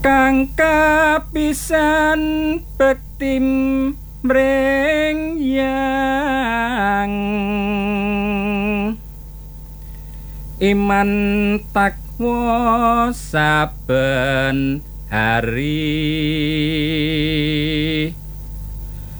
kang kapisan bektim mring yang iman takwa saben hari